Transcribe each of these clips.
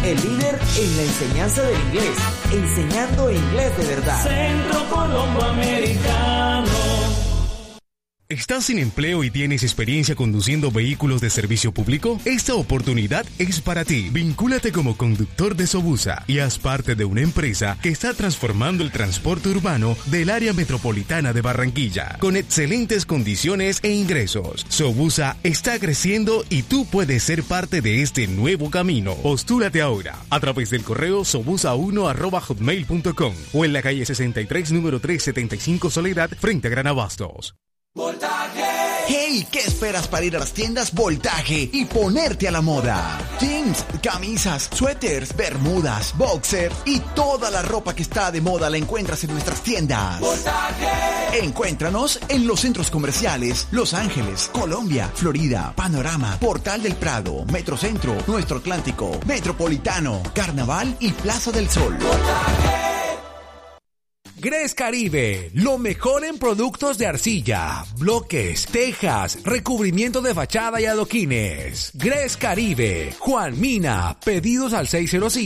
el líder en la enseñanza del inglés, enseñando inglés de verdad. Centro Colombo Americano. ¿Estás sin empleo y tienes experiencia conduciendo vehículos de servicio público? Esta oportunidad es para ti. Vincúlate como conductor de Sobusa y haz parte de una empresa que está transformando el transporte urbano del área metropolitana de Barranquilla, con excelentes condiciones e ingresos. Sobusa está creciendo y tú puedes ser parte de este nuevo camino. Postúlate ahora a través del correo sobusa1@hotmail.com o en la calle 63, número 375 Soledad, frente a Gran Abastos. ¡Voltaje! ¡Hey! ¿Qué esperas para ir a las tiendas Voltaje y ponerte a la moda? Jeans, camisas, suéteres, bermudas, boxers y toda la ropa que está de moda la encuentras en nuestras tiendas. ¡Voltaje! Encuéntranos en los centros comerciales Los Ángeles, Colombia, Florida, Panorama, Portal del Prado, Metrocentro, Nuestro Atlántico, Metropolitano, Carnaval y Plaza del Sol. ¡Voltaje! Gres Caribe, lo mejor en productos de arcilla, bloques, tejas, recubrimiento de fachada y adoquines. Gres Caribe, Juan Mina, pedidos al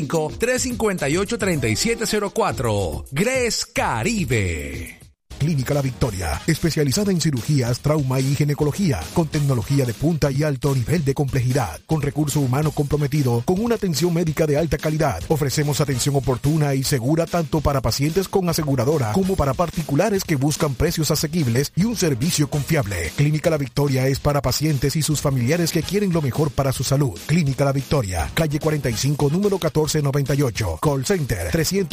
605-358-3704. Gres Caribe. Clínica La Victoria, especializada en cirugías, trauma y ginecología, con tecnología de punta y alto nivel de complejidad, con recurso humano comprometido, con una atención médica de alta calidad. Ofrecemos atención oportuna y segura tanto para pacientes con aseguradora como para particulares que buscan precios asequibles y un servicio confiable. Clínica La Victoria es para pacientes y sus familiares que quieren lo mejor para su salud. Clínica La Victoria, calle 45, número 1498, call center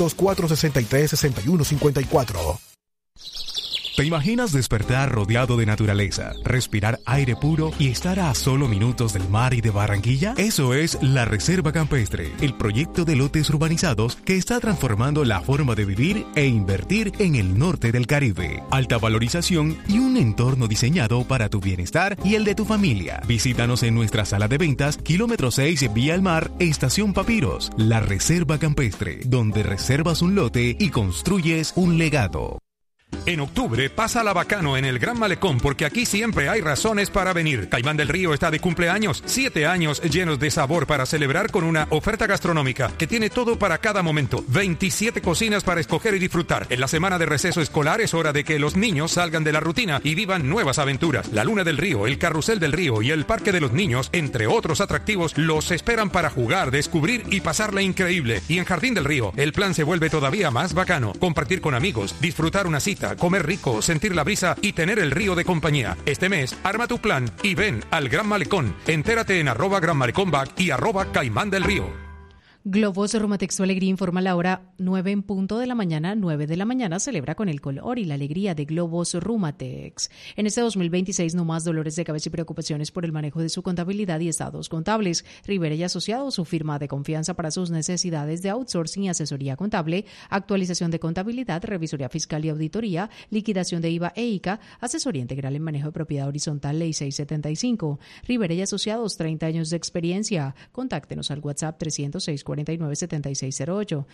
300-463-6154. ¿Te imaginas despertar rodeado de naturaleza, respirar aire puro y estar a solo minutos del mar y de Barranquilla? Eso es la Reserva Campestre, el proyecto de lotes urbanizados que está transformando la forma de vivir e invertir en el norte del Caribe. Alta valorización y un entorno diseñado para tu bienestar y el de tu familia. Visítanos en nuestra sala de ventas, kilómetro 6, vía al mar, Estación Papiros. La Reserva Campestre, donde reservas un lote y construyes un legado. En octubre, pásala bacano en el Gran Malecón, porque aquí siempre hay razones para venir. Caimán del Río está de cumpleaños, 7 años llenos de sabor para celebrar con una oferta gastronómica que tiene todo para cada momento. 27 cocinas para escoger y disfrutar. En la semana de receso escolar es hora de que los niños salgan de la rutina y vivan nuevas aventuras. La Luna del Río, el Carrusel del Río y el Parque de los Niños, entre otros atractivos, los esperan para jugar, descubrir y pasarla increíble. Y en Jardín del Río, el plan se vuelve todavía más bacano. Compartir con amigos, disfrutar una cita, comer rico, sentir la brisa y tener el río de compañía. Este mes, arma tu plan y ven al Gran Malecón. Entérate en @GranMalecónBack y @Caimán del Río. Globos Rumatex, tu alegría informa la hora 9 en punto de la mañana. 9 de la mañana celebra con el color y la alegría de Globos Rumatex. En este 2026 no más dolores de cabeza y preocupaciones por el manejo de su contabilidad y estados contables. Rivera y Asociados, su firma de confianza para sus necesidades de outsourcing y asesoría contable, actualización de contabilidad, revisoría fiscal y auditoría, liquidación de IVA e ICA, asesoría integral en manejo de propiedad horizontal, Ley 675. Rivera y Asociados, 30 años de experiencia. Contáctenos al WhatsApp 306-49-7608,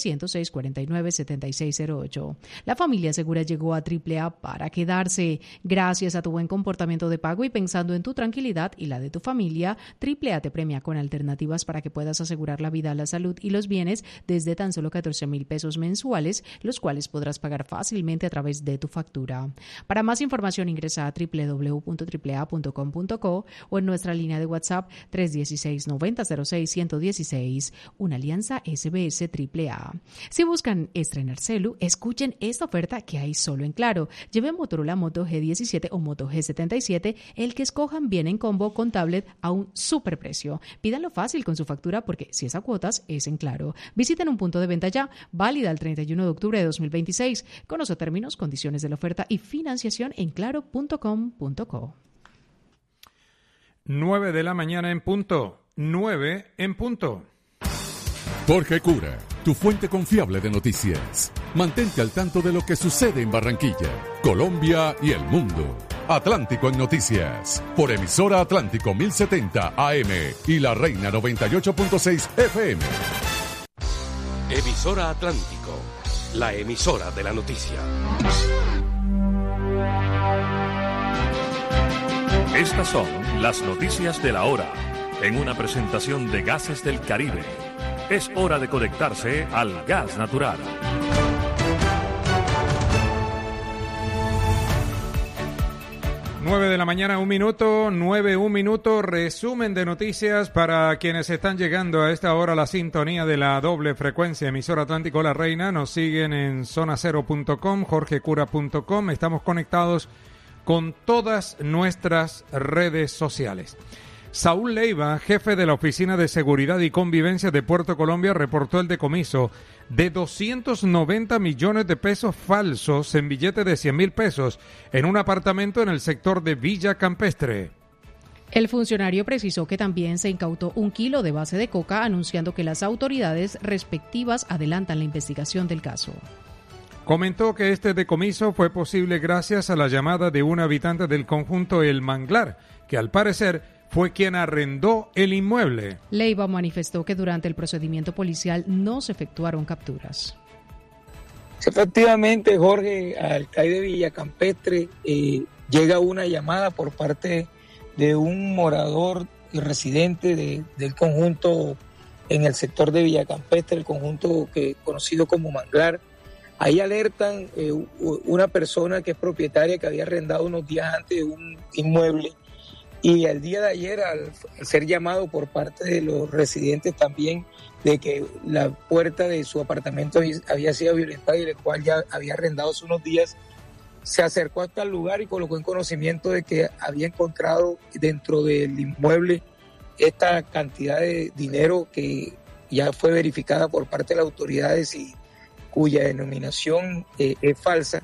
306-49-7608. La familia segura llegó a AAA para quedarse. Gracias a tu buen comportamiento de pago y pensando en tu tranquilidad y la de tu familia, AAA te premia con alternativas para que puedas asegurar la vida, la salud y los bienes desde tan solo 14,000 pesos mensuales, los cuales podrás pagar fácilmente a través de tu factura. Para más información ingresa a www.aaa.com.co o en nuestra línea de WhatsApp 316-9006-116. Una alianza SBS AAA. Si buscan estrenar celu, escuchen esta oferta que hay solo en Claro. Lleven Motorola Moto G17 o Moto G77, el que escojan viene en combo con tablet a un superprecio. Pídanlo fácil con su factura porque si es a cuotas, es en Claro. Visiten un punto de venta ya, válida el 31 de octubre de 2026. Conoce términos, condiciones de la oferta y financiación en claro.com.co. 9 de la mañana en punto. 9 en punto. Jorge Cura, tu fuente confiable de noticias. Mantente al tanto de lo que sucede en Barranquilla, Colombia y el mundo. Atlántico en Noticias, por emisora Atlántico 1070 AM y La Reina 98.6 FM. Emisora Atlántico, la emisora de la noticia. Estas son las noticias de la hora, en una presentación de Gases del Caribe, Es hora de conectarse al gas natural. 9 de la mañana, 1 minuto, resumen de noticias para quienes están llegando a esta hora a la sintonía de la doble frecuencia, emisora Atlántico La Reina, nos siguen en zonacero.com, jorgecura.com, estamos conectados con todas nuestras redes sociales. Saúl Leiva, jefe de la Oficina de Seguridad y Convivencia de Puerto Colombia, reportó el decomiso de 290 millones de pesos falsos en billetes de 100 mil pesos en un apartamento en el sector de Villa Campestre. El funcionario precisó que también se incautó 1 kilo de base de coca, anunciando que las autoridades respectivas adelantan la investigación del caso. Comentó que este decomiso fue posible gracias a la llamada de un habitante del conjunto El Manglar, que al parecer fue quien arrendó el inmueble. Leiva manifestó que durante el procedimiento policial no se efectuaron capturas. Efectivamente, Jorge, al CAI de Villa Campestre llega una llamada por parte de un morador y residente del conjunto en el sector de Villa Campestre, el conjunto conocido como Manglar. Ahí alertan una persona que es propietaria que había arrendado unos días antes un inmueble. Y el día de ayer, al ser llamado por parte de los residentes también de que la puerta de su apartamento había sido violentada y el cual ya había arrendado hace unos días, se acercó hasta el lugar y colocó en conocimiento de que había encontrado dentro del inmueble esta cantidad de dinero que ya fue verificada por parte de las autoridades y cuya denominación es falsa.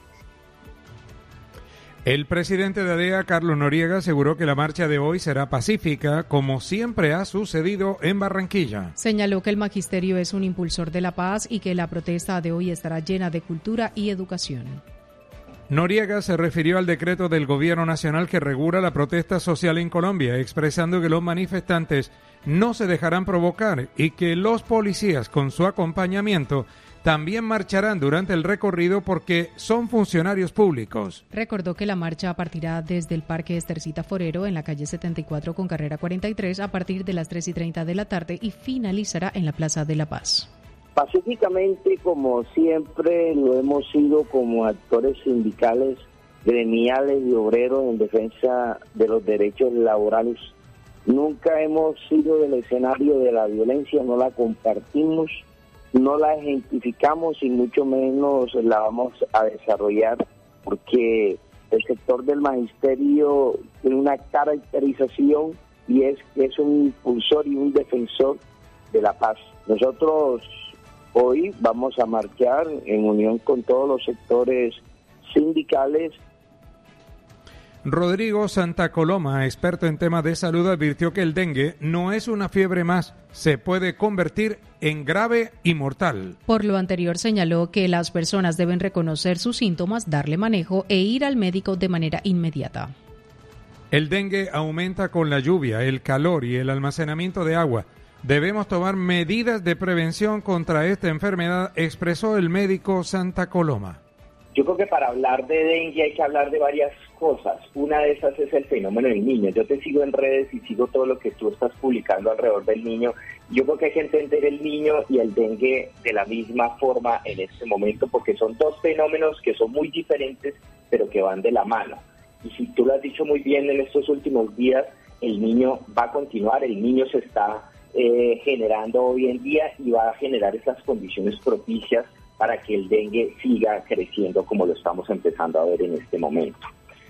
El presidente de ADEA, Carlos Noriega, aseguró que la marcha de hoy será pacífica, como siempre ha sucedido en Barranquilla. Señaló que el magisterio es un impulsor de la paz y que la protesta de hoy estará llena de cultura y educación. Noriega se refirió al decreto del Gobierno Nacional que regula la protesta social en Colombia, expresando que los manifestantes no se dejarán provocar y que los policías, con su acompañamiento, también marcharán durante el recorrido porque son funcionarios públicos. Recordó que la marcha partirá desde el Parque Estercita Forero en la calle 74 con carrera 43 a partir de las 3:30 de la tarde y finalizará en la Plaza de la Paz. Pacíficamente, como siempre lo hemos sido como actores sindicales, gremiales y obreros en defensa de los derechos laborales. Nunca hemos sido del escenario de la violencia, no la compartimos, no la identificamos y mucho menos la vamos a desarrollar, porque el sector del magisterio tiene una caracterización y es que es un impulsor y un defensor de la paz. Nosotros hoy vamos a marchar en unión con todos los sectores sindicales. Rodrigo Santa Coloma, experto en temas de salud, advirtió que el dengue no es una fiebre más, se puede convertir en grave y mortal. Por lo anterior, señaló que las personas deben reconocer sus síntomas, darle manejo e ir al médico de manera inmediata. El dengue aumenta con la lluvia, el calor y el almacenamiento de agua. Debemos tomar medidas de prevención contra esta enfermedad, expresó el médico Santa Coloma. Yo creo que para hablar de dengue hay que hablar de varias cosas. Una de esas es el fenómeno del niño. Yo te sigo en redes y sigo todo lo que tú estás publicando alrededor del niño. Yo creo que hay que entender el niño y el dengue de la misma forma en este momento, porque son dos fenómenos que son muy diferentes, pero que van de la mano. Y si tú lo has dicho muy bien en estos últimos días, el niño va a continuar, el niño se está generando hoy en día y va a generar esas condiciones propicias para que el dengue siga creciendo como lo estamos empezando a ver en este momento.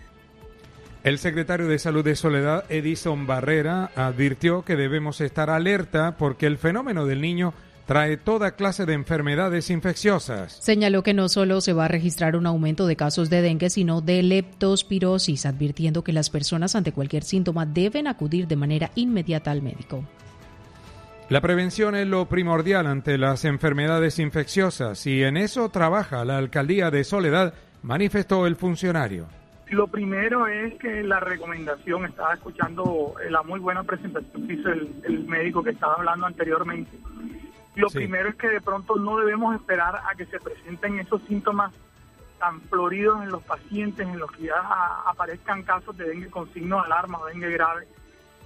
El secretario de Salud de Soledad, Edison Barrera, advirtió que debemos estar alerta porque el fenómeno del niño trae toda clase de enfermedades infecciosas. Señaló que no solo se va a registrar un aumento de casos de dengue, sino de leptospirosis, advirtiendo que las personas ante cualquier síntoma deben acudir de manera inmediata al médico. La prevención es lo primordial ante las enfermedades infecciosas y en eso trabaja la Alcaldía de Soledad, manifestó el funcionario. Lo primero es que la recomendación, estaba escuchando la muy buena presentación que hizo el médico que estaba hablando anteriormente. Lo primero es que de pronto no debemos esperar a que se presenten esos síntomas tan floridos en los pacientes, en los que ya aparezcan casos de dengue con signos de alarma o dengue grave,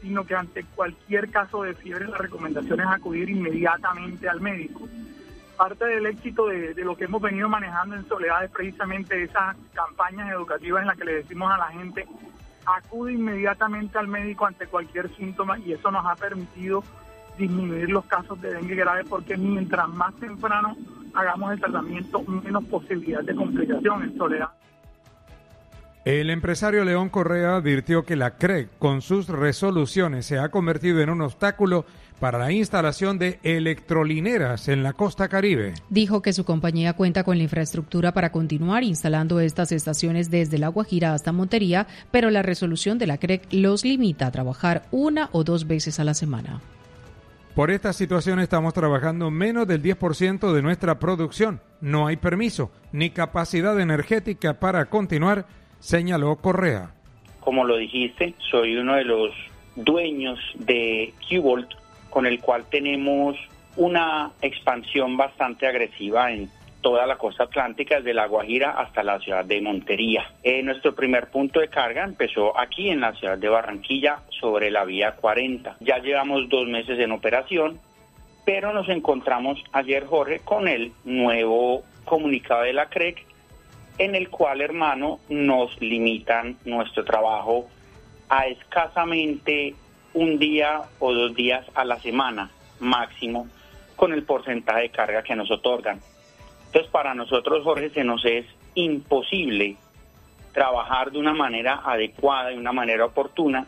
sino que ante cualquier caso de fiebre la recomendación es acudir inmediatamente al médico. Parte del éxito de lo que hemos venido manejando en Soledad es precisamente esas campañas educativas en las que le decimos a la gente: acude inmediatamente al médico ante cualquier síntoma, y eso nos ha permitido disminuir los casos de dengue grave, porque mientras más temprano hagamos el tratamiento, menos posibilidad de complicación en Soledad. El empresario León Correa advirtió que la CREC, con sus resoluciones, se ha convertido en un obstáculo para la instalación de electrolineras en la costa Caribe. Dijo que su compañía cuenta con la infraestructura para continuar instalando estas estaciones desde La Guajira hasta Montería, pero la resolución de la CREC los limita a trabajar 1 o 2 veces a la semana. Por esta situación estamos trabajando menos del 10% de nuestra producción. No hay permiso ni capacidad energética para continuar, señaló Correa. Como lo dijiste, soy uno de los dueños de Q-Volt, con el cual tenemos una expansión bastante agresiva en toda la costa atlántica, desde La Guajira hasta la ciudad de Montería. Nuestro primer punto de carga empezó aquí en la ciudad de Barranquilla, sobre la vía 40. Ya llevamos 2 meses en operación, pero nos encontramos ayer, Jorge, con el nuevo comunicado de la CREC, en el cual, hermano, nos limitan nuestro trabajo a escasamente 1 día o 2 días a la semana máximo, con el porcentaje de carga que nos otorgan. Entonces, para nosotros, Jorge, se nos es imposible trabajar de una manera adecuada, de una manera oportuna.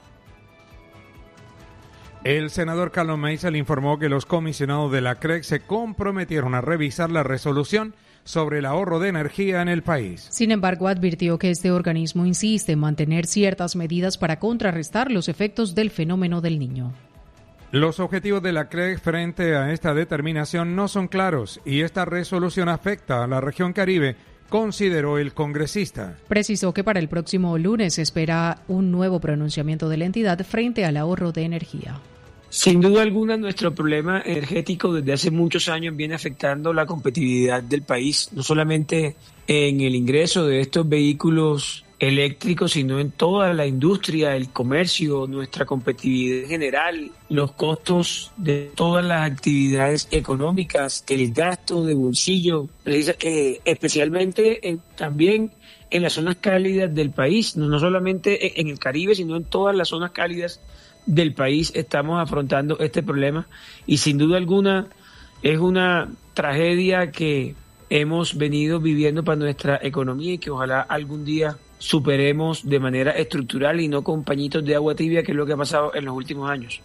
El senador Carlos Meisel informó que los comisionados de la CREC se comprometieron a revisar la resolución sobre el ahorro de energía en el país. Sin embargo, advirtió que este organismo insiste en mantener ciertas medidas para contrarrestar los efectos del fenómeno del Niño. Los objetivos de la CREC frente a esta determinación no son claros y esta resolución afecta a la región Caribe, consideró el congresista. Precisó que para el próximo lunes se espera un nuevo pronunciamiento de la entidad frente al ahorro de energía. Sin duda alguna, nuestro problema energético desde hace muchos años viene afectando la competitividad del país, no solamente en el ingreso de estos vehículos eléctricos, sino en toda la industria, el comercio, nuestra competitividad en general, los costos de todas las actividades económicas, el gasto de bolsillo, especialmente también en las zonas cálidas del país, no solamente en el Caribe, sino en todas las zonas cálidas del país estamos afrontando este problema, y sin duda alguna es una tragedia que hemos venido viviendo para nuestra economía y que ojalá algún día superemos de manera estructural y no con pañitos de agua tibia, que es lo que ha pasado en los últimos años.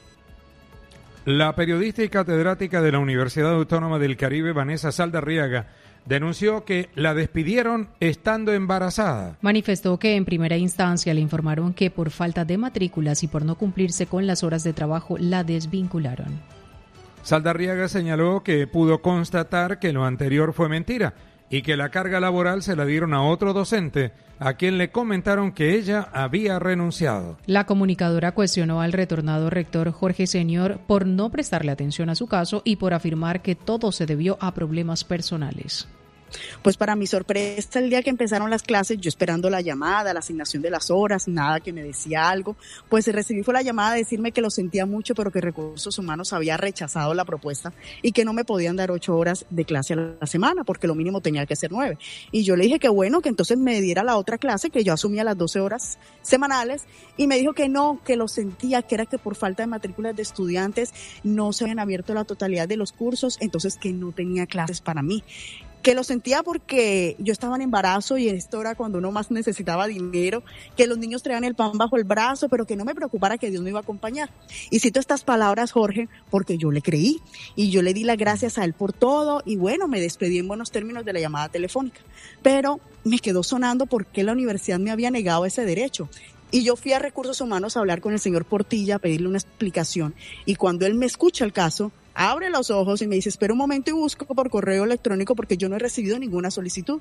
La periodista y catedrática de la Universidad Autónoma del Caribe, Vanessa Saldarriaga, denunció que la despidieron estando embarazada. Manifestó que en primera instancia le informaron que por falta de matrículas y por no cumplirse con las horas de trabajo la desvincularon. Saldarriaga señaló que pudo constatar que lo anterior fue mentira y que la carga laboral se la dieron a otro docente, a quien le comentaron que ella había renunciado. La comunicadora cuestionó al retornado rector Jorge Senior por no prestarle atención a su caso y por afirmar que todo se debió a problemas personales. Pues para mi sorpresa, el día que empezaron las clases, yo esperando la llamada, la asignación de las horas, nada que me decía algo, pues recibí fue la llamada de decirme que lo sentía mucho, pero que Recursos Humanos había rechazado la propuesta y que no me podían dar 8 horas de clase a la semana, porque lo mínimo tenía que ser 9. Y yo le dije que bueno, que entonces me diera la otra clase, que yo asumía las 12 horas semanales, y me dijo que no, que lo sentía, que era que por falta de matrículas de estudiantes no se habían abierto la totalidad de los cursos, entonces que no tenía clases para mí. Que lo sentía porque yo estaba en embarazo y esto era cuando uno más necesitaba dinero, que los niños traían el pan bajo el brazo, pero que no me preocupara, que Dios me iba a acompañar. Y cito estas palabras, Jorge, porque yo le creí y yo le di las gracias a él por todo y bueno, me despedí en buenos términos de la llamada telefónica. Pero me quedó sonando por qué la universidad me había negado ese derecho. Y yo fui a Recursos Humanos a hablar con el señor Portilla, a pedirle una explicación, y cuando él me escucha el caso, abre los ojos y me dice, espera un momento y busco por correo electrónico porque yo no he recibido ninguna solicitud.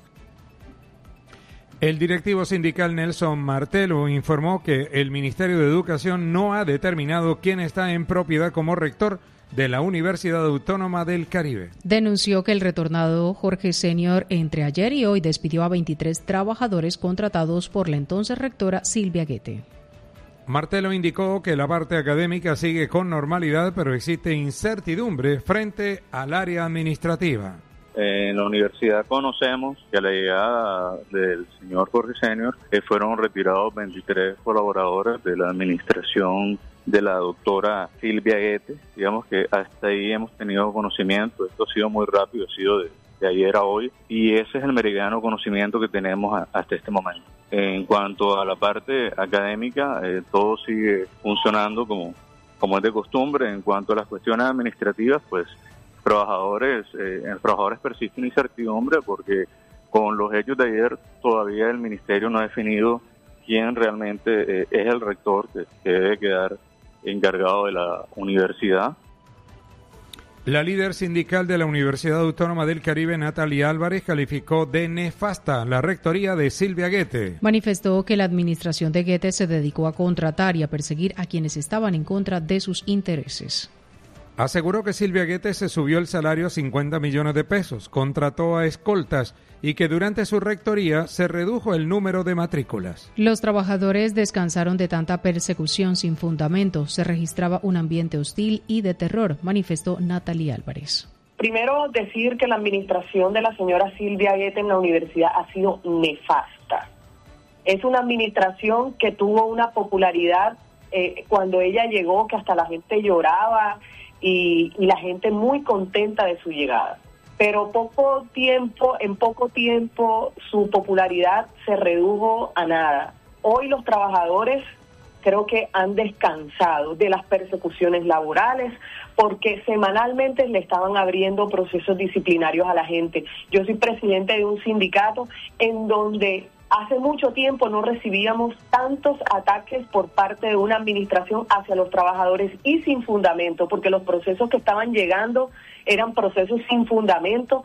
El directivo sindical Nelson Martelo informó que el Ministerio de Educación no ha determinado quién está en propiedad como rector de la Universidad Autónoma del Caribe. Denunció que el retornado Jorge Senior entre ayer y hoy despidió a 23 trabajadores contratados por la entonces rectora Silvia Guete. Martelo indicó que la parte académica sigue con normalidad, pero existe incertidumbre frente al área administrativa. En la universidad conocemos que a la llegada del señor Jorge Senior fueron retirados 23 colaboradores de la administración de la doctora Silvia Guete. Digamos que hasta ahí hemos tenido conocimiento. Esto ha sido muy rápido, ha sido de ayer a hoy, y ese es el meridiano conocimiento que tenemos hasta este momento. En cuanto a la parte académica, todo sigue funcionando como es de costumbre. En cuanto a las cuestiones administrativas, pues trabajadores persisten incertidumbre porque con los hechos de ayer todavía el ministerio no ha definido quién realmente es el rector que debe quedar encargado de la universidad. La líder sindical de la Universidad Autónoma del Caribe, Natalia Álvarez, calificó de nefasta la rectoría de Silvia Guete. Manifestó que la administración de Guete se dedicó a contratar y a perseguir a quienes estaban en contra de sus intereses. Aseguró que Silvia Guete se subió el salario a 50 millones de pesos, contrató a escoltas y que durante su rectoría se redujo el número de matrículas. Los trabajadores descansaron de tanta persecución sin fundamento. Se registraba un ambiente hostil y de terror, manifestó Natalia Álvarez. Primero, decir que la administración de la señora Silvia Guete en la universidad ha sido nefasta. Es una administración que tuvo una popularidad cuando ella llegó, que hasta la gente lloraba y la gente muy contenta de su llegada. Pero en poco tiempo su popularidad se redujo a nada. Hoy los trabajadores creo que han descansado de las persecuciones laborales porque semanalmente le estaban abriendo procesos disciplinarios a la gente. Yo soy presidente de un sindicato en donde hace mucho tiempo no recibíamos tantos ataques por parte de una administración hacia los trabajadores y sin fundamento, porque los procesos que estaban llegando eran procesos sin fundamento.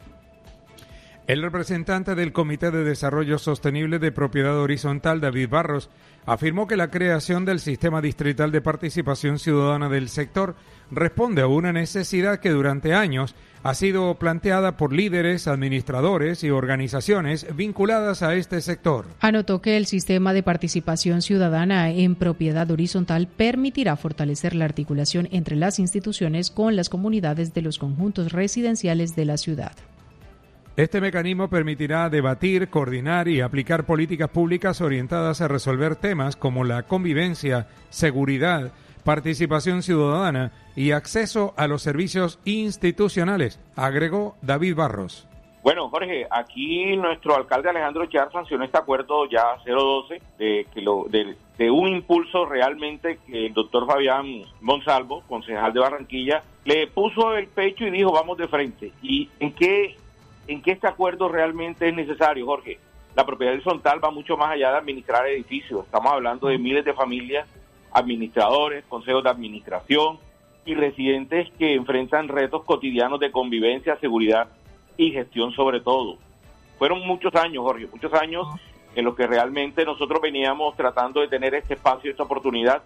El representante del Comité de Desarrollo Sostenible de Propiedad Horizontal, David Barros, afirmó que la creación del Sistema Distrital de Participación Ciudadana del sector responde a una necesidad que durante años ha sido planteada por líderes, administradores y organizaciones vinculadas a este sector. Anotó que el Sistema de Participación Ciudadana en Propiedad Horizontal permitirá fortalecer la articulación entre las instituciones con las comunidades de los conjuntos residenciales de la ciudad. Este mecanismo permitirá debatir, coordinar y aplicar políticas públicas orientadas a resolver temas como la convivencia, seguridad, participación ciudadana y acceso a los servicios institucionales, agregó David Barros. Bueno, Jorge, aquí nuestro alcalde Alejandro Char sancionó este acuerdo ya 012 de un impulso realmente que el doctor Fabián Monsalvo, concejal de Barranquilla, le puso el pecho y dijo vamos de frente. ¿Y en qué este acuerdo realmente es necesario, Jorge? La propiedad horizontal va mucho más allá de administrar edificios. Estamos hablando de miles de familias, administradores, consejos de administración y residentes que enfrentan retos cotidianos de convivencia, seguridad y gestión sobre todo. Fueron muchos años, Jorge, muchos años en los que realmente nosotros veníamos tratando de tener este espacio, esta oportunidad.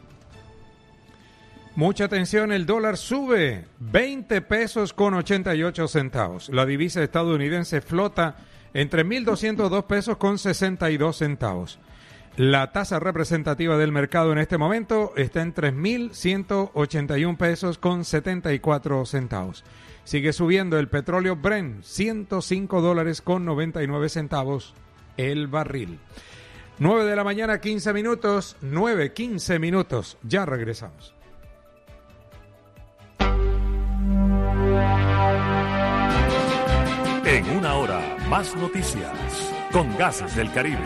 Mucha atención, el dólar sube 20 pesos con 88 centavos. La divisa estadounidense flota entre 1.202 pesos con 62 centavos. La tasa representativa del mercado en este momento está en 3.181 pesos con 74 centavos. Sigue subiendo el petróleo Brent, $105 con 99 centavos el barril. 9 de la mañana, 15 minutos, 9:15 minutos. Ya regresamos. En una hora, más noticias con Gases del Caribe.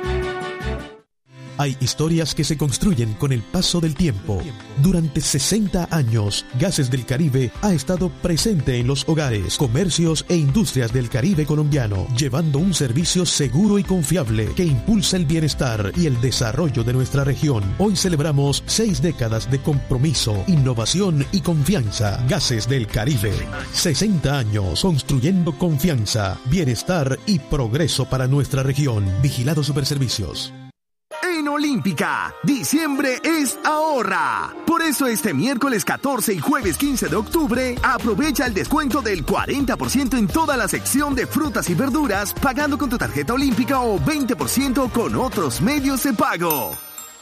Hay historias que se construyen con el paso del tiempo. Durante 60 años, Gases del Caribe ha estado presente en los hogares, comercios e industrias del Caribe colombiano, llevando un servicio seguro y confiable que impulsa el bienestar y el desarrollo de nuestra región. Hoy celebramos 6 décadas de compromiso, innovación y confianza. Gases del Caribe. 60 años construyendo confianza, bienestar y progreso para nuestra región. Vigilado Superservicios. En Olímpica, diciembre es ahorra. Por eso este miércoles 14 y jueves 15 de octubre, aprovecha el descuento del 40% en toda la sección de frutas y verduras, pagando con tu tarjeta Olímpica o 20% con otros medios de pago.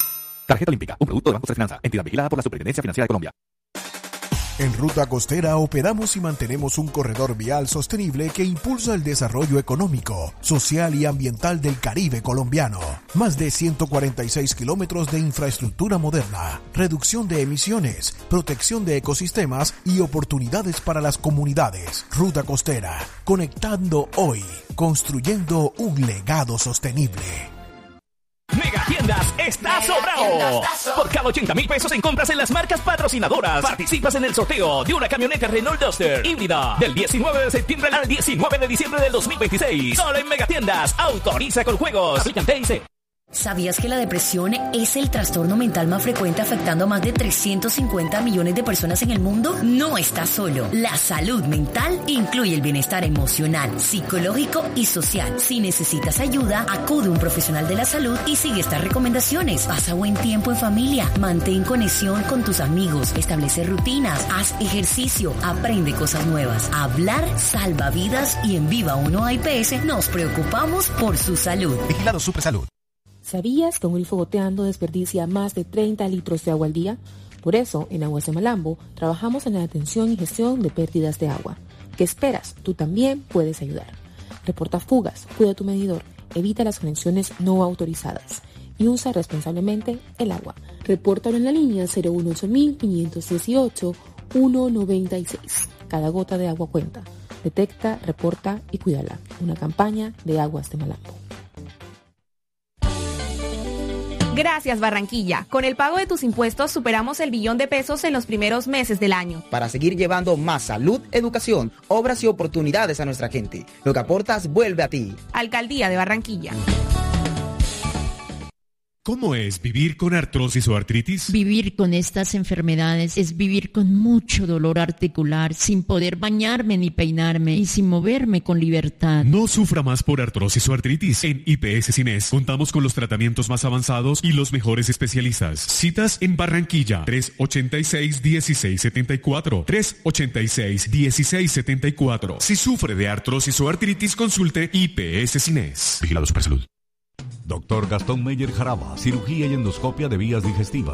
Tarjeta Olímpica, un producto de Banco de Finanza, entidad vigilada por la Superintendencia Financiera de Colombia. En Ruta Costera operamos y mantenemos un corredor vial sostenible que impulsa el desarrollo económico, social y ambiental del Caribe colombiano. Más de 146 kilómetros de infraestructura moderna, reducción de emisiones, protección de ecosistemas y oportunidades para las comunidades. Ruta Costera, conectando hoy, construyendo un legado sostenible. Megatiendas está sobrado. Por cada 80,000 pesos en compras en las marcas patrocinadoras, participas en el sorteo de una camioneta Renault Duster híbrida del 19 de septiembre al 19 de diciembre del 2026. Solo en Megatiendas. Autoriza con juegos. Aplican TIC. ¿Sabías que la depresión es el trastorno mental más frecuente afectando a más de 350 millones de personas en el mundo? No estás solo. La salud mental incluye el bienestar emocional, psicológico y social. Si necesitas ayuda, acude a un profesional de la salud y sigue estas recomendaciones. Pasa buen tiempo en familia, mantén conexión con tus amigos, establece rutinas, haz ejercicio, aprende cosas nuevas. Hablar salva vidas y en Viva 1 IPS nos preocupamos por su salud. Vigilado Supersalud. ¿Sabías que un grifo goteando desperdicia más de 30 litros de agua al día? Por eso, en Aguas de Malambo, trabajamos en la atención y gestión de pérdidas de agua. ¿Qué esperas? Tú también puedes ayudar. Reporta fugas, cuida tu medidor, evita las conexiones no autorizadas y usa responsablemente el agua. Repórtalo en la línea 018-518-196. Cada gota de agua cuenta. Detecta, reporta y cuídala. Una campaña de Aguas de Malambo. Gracias, Barranquilla. Con el pago de tus impuestos superamos el billón de pesos en los primeros meses del año. Para seguir llevando más salud, educación, obras y oportunidades a nuestra gente. Lo que aportas vuelve a ti. Alcaldía de Barranquilla. ¿Cómo es vivir con artrosis o artritis? Vivir con estas enfermedades es vivir con mucho dolor articular, sin poder bañarme ni peinarme y sin moverme con libertad. No sufra más por artrosis o artritis. En IPS Cines contamos con los tratamientos más avanzados y los mejores especialistas. Citas en Barranquilla, 386-1674, 386-1674. Si sufre de artrosis o artritis, consulte IPS Cines. Vigilado Supersalud. Dr. Gastón Meyer Jaraba, cirugía y endoscopia de vías digestivas.